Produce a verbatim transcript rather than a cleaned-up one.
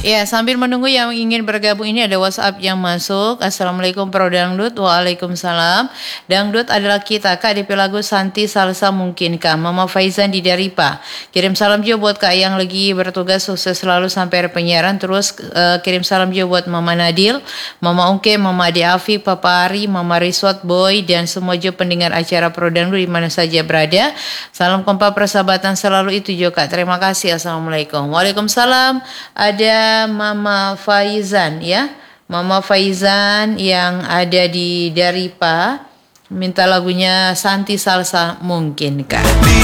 Ya, sambil menunggu yang ingin bergabung ini ada WhatsApp yang masuk. Assalamualaikum Pro Dangdut. Waalaikumsalam. Dangdut adalah kita. Kak D P lagu Santi Salsa mungkinkah? Mama Faizan di Daripa. Kirim salam juga buat Kak yang lagi bertugas, sukses selalu sampai penyiaran. Terus uh, kirim salam juga buat Mama Nadil, Mama Ungke, Mama Ade Afi, Papa Ari, Mama Riswat Boy dan semua juga pendengar acara Pro Dangdut di mana saja berada. Salam kompak persahabatan selalu itu juga Kak. Terima kasih. Assalamualaikum. Waalaikumsalam. Ada Mama Faizan ya, Mama Faizan yang ada di Daripa minta lagunya Santi Salsa mungkinkah.